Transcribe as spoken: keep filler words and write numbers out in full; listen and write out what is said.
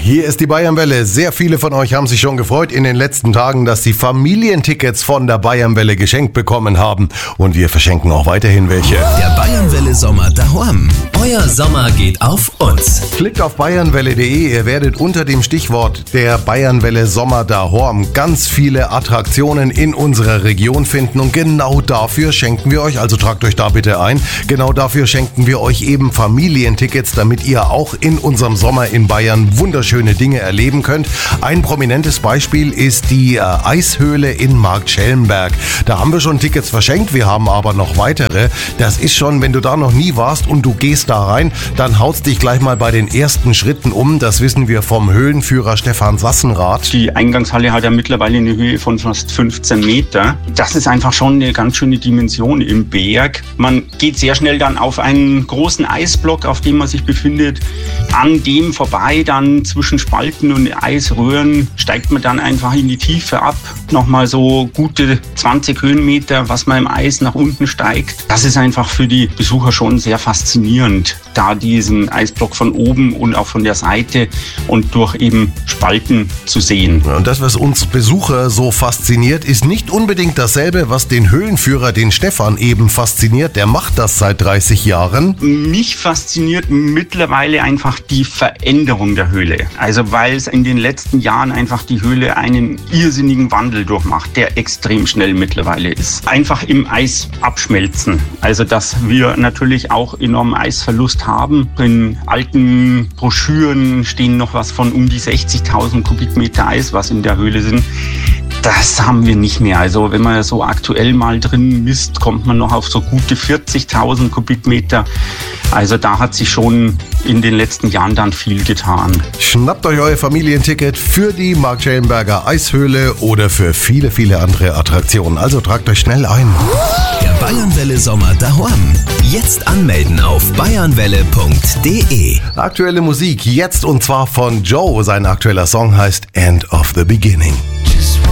Hier ist die Bayernwelle. Sehr viele von euch haben sich schon gefreut in den letzten Tagen, dass sie Familientickets von der Bayernwelle geschenkt bekommen haben. Und wir verschenken auch weiterhin welche. Der Bayernwelle Sommer daheim. Euer Sommer geht auf uns. Klickt auf bayernwelle punkt de. Ihr werdet unter dem Stichwort der Bayernwelle Sommer daheim ganz viele Attraktionen in unserer Region finden. Und genau dafür schenken wir euch, also tragt euch da bitte ein, genau dafür schenken wir euch eben Familientickets, damit ihr auch in unserem Sommer in Bayern wunderschöne Dinge erleben könnt. Ein prominentes Beispiel ist die äh, Eishöhle in Marktschellenberg. Da haben wir schon Tickets verschenkt, wir haben aber noch weitere. Das ist schon, wenn du da noch nie warst und du gehst da rein, dann haut's dich gleich mal bei den ersten Schritten um. Das wissen wir vom Höhlenführer Stefan Sassenrath. Die Eingangshalle hat ja mittlerweile eine Höhe von fast fünfzehn Meter. Das ist einfach schon eine ganz schöne Dimension im Berg. Man geht sehr schnell dann auf einen großen Eisblock, auf dem man sich befindet. An dem vorbei dann zwischen Spalten und Eisröhren steigt man dann einfach in die Tiefe ab. Nochmal so gute zwanzig Höhenmeter, was man im Eis nach unten steigt. Das ist einfach für die Besucher schon sehr faszinierend, da diesen Eisblock von oben und auch von der Seite und durch eben Spalten zu sehen. Und das, was uns Besucher so fasziniert, ist nicht unbedingt dasselbe, was den Höhlenführer, den Stefan, eben fasziniert. Der macht das seit dreißig Jahren. Mich fasziniert mittlerweile einfach die Veränderung der Höhle. Also weil es in den letzten Jahren einfach die Höhle einen irrsinnigen Wandel durchmacht, der extrem schnell mittlerweile ist. Einfach im Eis abschmelzen. Also dass wir natürlich auch enormen Eisverlust haben. In alten Broschüren stehen noch was von um die sechzigtausend Kubikmeter Eis, was in der Höhle sind. Das haben wir nicht mehr. Also wenn man so aktuell mal drin misst, kommt man noch auf so gute vierzigtausend Kubikmeter. Also da hat sich schon in den letzten Jahren dann viel getan. Schnappt euch euer Familienticket für die Marktschellenberger Eishöhle oder für viele, viele andere Attraktionen. Also tragt euch schnell ein. Der Bayernwelle Sommer daheim. Jetzt anmelden auf bayernwelle punkt de. Aktuelle Musik jetzt und zwar von Joe. Sein aktueller Song heißt End of the Beginning.